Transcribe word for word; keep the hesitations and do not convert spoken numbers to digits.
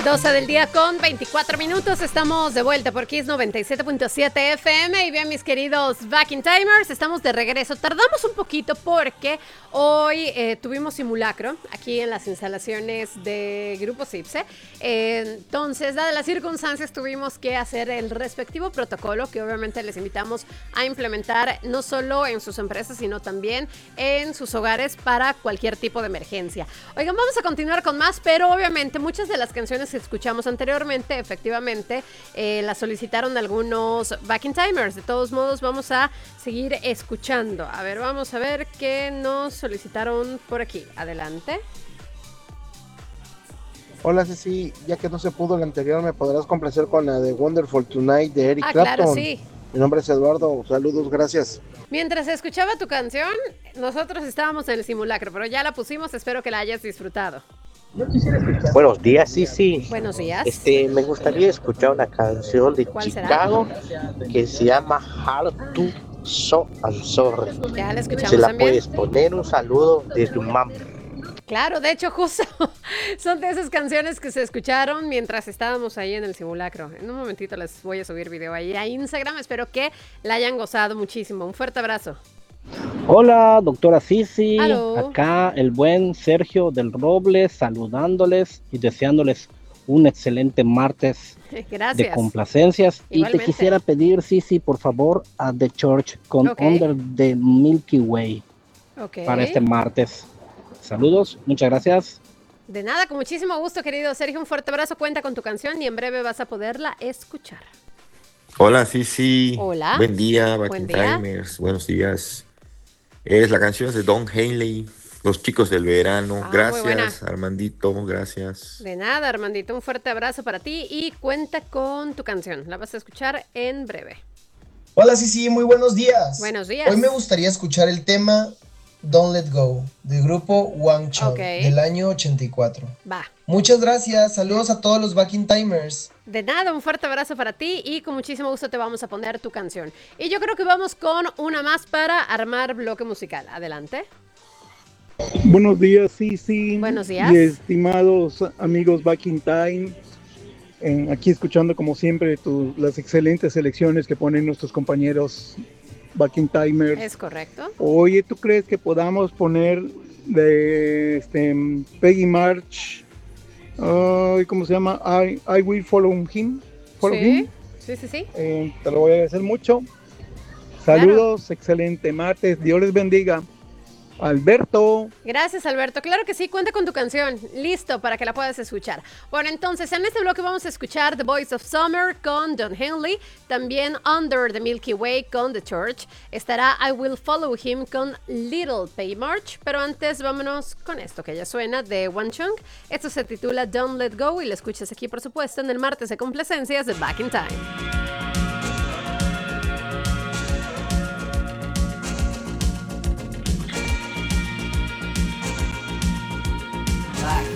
doce del día con veinticuatro minutos, estamos de vuelta por Kiss noventa y siete punto siete F M y bien mis queridos Back in Timers, estamos de regreso, tardamos un poquito porque hoy eh, tuvimos simulacro aquí en las instalaciones de Grupo Cipse, eh, entonces dadas las circunstancias tuvimos que hacer el respectivo protocolo que obviamente les invitamos a implementar no solo en sus empresas sino también en sus hogares para cualquier tipo de emergencia. Oigan, vamos a continuar con más, pero obviamente muchas de las canciones que escuchamos anteriormente, efectivamente, eh, las solicitaron algunos Back in Timers. De todos modos, vamos a seguir escuchando. A ver, vamos a ver qué nos solicitaron por aquí. Adelante. Hola Ceci, ya que no se pudo la anterior, ¿me podrás complacer con la de Wonderful Tonight de Eric ah, Clapton? Claro, sí. Mi nombre es Eduardo, saludos, gracias. Mientras escuchaba tu canción, nosotros estábamos en el simulacro, pero ya la pusimos, espero que la hayas disfrutado. Buenos días, sí, sí. Buenos días. Este, me gustaría escuchar una canción de Chicago será? que se llama Hard to So I'm Sorry. Ya la escuchamos Se la también. puedes poner, un saludo de tu mamá. Claro, de hecho justo son de esas canciones que se escucharon mientras estábamos ahí en el simulacro. En un momentito les voy a subir video ahí a Instagram, espero que la hayan gozado muchísimo. Un fuerte abrazo. Hola, doctora Cici, Aló. acá el buen Sergio del Roble, saludándoles y deseándoles un excelente martes Gracias. de complacencias. Igualmente. Y te quisiera pedir, Cici, por favor, a The Church con Ok. Under the Milky Way Ok. para este martes. Saludos, muchas gracias. De nada, con muchísimo gusto, querido Sergio. Un fuerte abrazo, cuenta con tu canción y en breve vas a poderla escuchar. Hola, sí, sí. Hola. Buen día, Back Buen in día. Timers. Buenos días. Es la canción de Don Henley, Los Chicos del Verano. Ah, muy gracias, buena. Armandito, gracias. De nada, Armandito, un fuerte abrazo para ti y cuenta con tu canción. La vas a escuchar en breve. Hola, sí, sí, muy buenos días. Buenos días. Hoy me gustaría escuchar el tema Don't Let Go, del grupo Wang Chong, Ok. del año ochenta y cuatro. Va. Muchas gracias, saludos a todos los Back in Timers. De nada, un fuerte abrazo para ti y con muchísimo gusto te vamos a poner tu canción. Y yo creo que vamos con una más para armar bloque musical. Adelante. Buenos días, sí, sí. Buenos días. Y estimados amigos Back in Time, eh, aquí escuchando como siempre tu, las excelentes selecciones que ponen nuestros compañeros Back in Timers. Es correcto. Oye, ¿tú crees que podamos poner de este, Peggy March, ay, ¿cómo se llama? I, I Will Follow Him. Follow Sí, him? sí, sí, sí. Eh, te lo voy a agradecer mucho. Saludos, excelente martes, Dios les bendiga. Alberto. Gracias, Alberto. Claro que sí, cuenta con tu canción. Listo para que la puedas escuchar. Bueno, entonces en este bloque vamos a escuchar The Voice of Summer con Don Henley. También Under the Milky Way con The Church. Estará I Will Follow Him con Little Pay March. Pero antes vámonos con esto que ya suena de Wang Chung. Esto se titula Don't Let Go y lo escuchas aquí, por supuesto, en el martes de complacencias de Back in Time.